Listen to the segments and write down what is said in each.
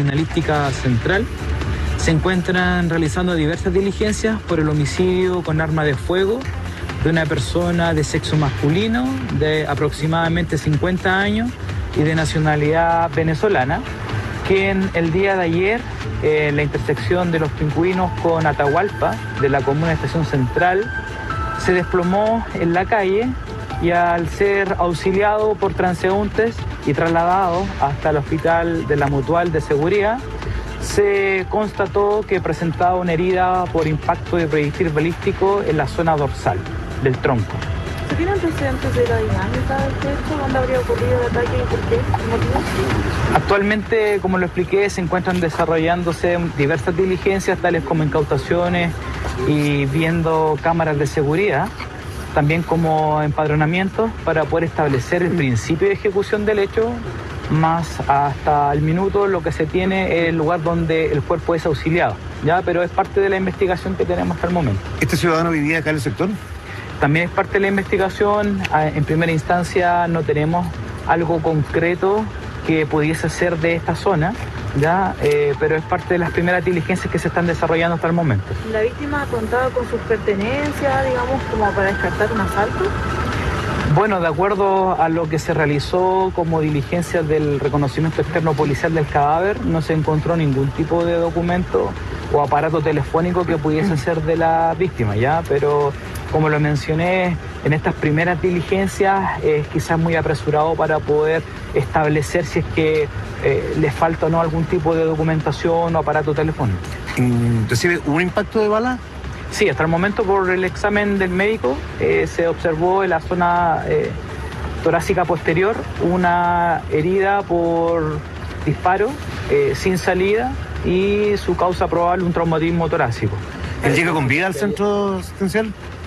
Criminalística Central se encuentran realizando diversas diligencias por el homicidio con arma de fuego de una persona de sexo masculino de aproximadamente 50 años y de nacionalidad venezolana, quien el día de ayer, en la intersección de Los Pingüinos con Atahualpa, de la comuna de Estación Central, se desplomó en la calle y al ser auxiliado por transeúntes y trasladado hasta el hospital de la Mutual de Seguridad, se constató que presentaba una herida por impacto de proyectil balístico en la zona dorsal del tronco. ¿Se tiene antecedentes de la dinámica del hecho? ¿Dónde habría ocurrido el ataque y por qué? ¿Qué motivo? Actualmente, como lo expliqué, se encuentran desarrollándose diversas diligencias, tales como incautaciones y viendo cámaras de seguridad, también como empadronamientos para poder establecer el principio de ejecución del hecho, más hasta el minuto lo que se tiene es el lugar donde el cuerpo es auxiliado, ¿ya? Pero es parte de la investigación que tenemos hasta el momento. ¿Este ciudadano vivía acá en el sector? También es parte de la investigación. En primera instancia no tenemos algo concreto que pudiese ser de esta zona, ¿ya? Pero es parte de las primeras diligencias que se están desarrollando hasta el momento. ¿La víctima ha contado con sus pertenencias, digamos, como para descartar un asalto? Bueno, de acuerdo a lo que se realizó como diligencia del reconocimiento externo policial del cadáver, no se encontró ningún tipo de documento o aparato telefónico que pudiese ser de la víctima, ¿ya? Pero como lo mencioné, en estas primeras diligencias es quizás muy apresurado para poder establecer si es que le falta o no algún tipo de documentación o aparato telefónico. ¿Recibe un impacto de bala? Sí, hasta el momento por el examen del médico se observó en la zona torácica posterior una herida por disparo sin salida y su causa probable un traumatismo torácico. ¿Él llega con vida al centro asistencial?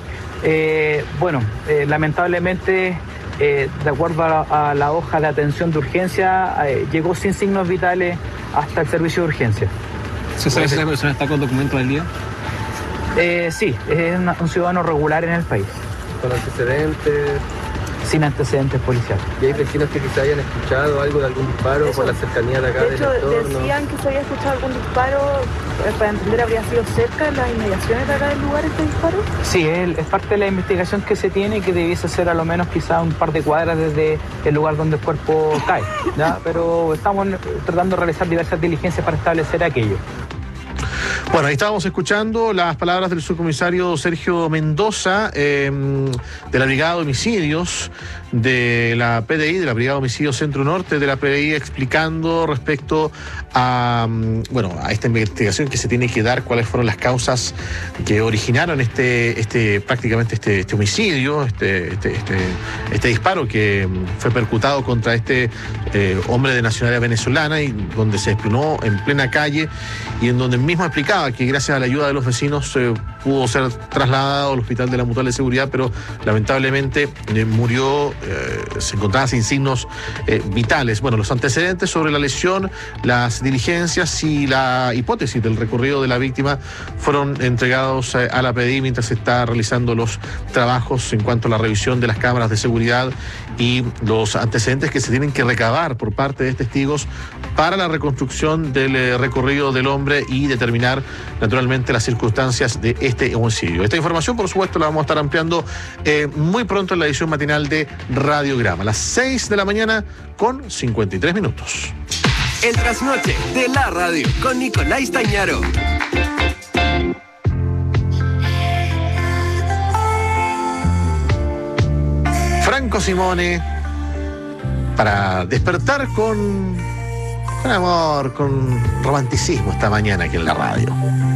Lamentablemente, de acuerdo a la hoja de atención de urgencia, llegó sin signos vitales hasta el servicio de urgencia. ¿Se sabe si la persona está con documentos del día? Sí, es un ciudadano regular en el país. ¿Con antecedentes? Sin antecedentes policiales. ¿Y hay vecinos que quizá hayan escuchado algo de algún disparo por la cercanía de acá del entorno? De hecho, decían que se había escuchado algún disparo, para entender, ¿habría sido cerca en las inmediaciones de acá del lugar este disparo? Sí, es parte de la investigación que se tiene, que debiese ser a lo menos quizá un par de cuadras desde el lugar donde el cuerpo cae, ¿ya? Pero estamos tratando de realizar diversas diligencias para establecer aquello. Bueno, ahí estábamos escuchando las palabras del subcomisario Sergio Mendoza, de la Brigada de Homicidios de la PDI, de la Brigada de Homicidios Centro Norte de la PDI, explicando respecto a esta investigación que se tiene que dar, cuáles fueron las causas que originaron prácticamente este homicidio, este disparo que fue percutado contra este hombre de nacionalidad venezolana y donde se desplomó en plena calle y en donde mismo explicaba que gracias a la ayuda de los vecinos pudo ser trasladado al hospital de la Mutual de Seguridad, pero lamentablemente murió, se encontraba sin signos vitales. Bueno, los antecedentes sobre la lesión, las diligencias y la hipótesis del recorrido de la víctima fueron entregados a la PDI mientras se está realizando los trabajos en cuanto a la revisión de las cámaras de seguridad y los antecedentes que se tienen que recabar por parte de testigos para la reconstrucción del recorrido del hombre y determinar naturalmente las circunstancias de este homicidio. Esta información, por supuesto, la vamos a estar ampliando muy pronto en la edición matinal de Radiograma, a las 6 de la mañana con 53 minutos. El trasnoche de la radio con Nicolás Tañaro. Franco Simone, para despertar con amor, con romanticismo esta mañana aquí en la radio.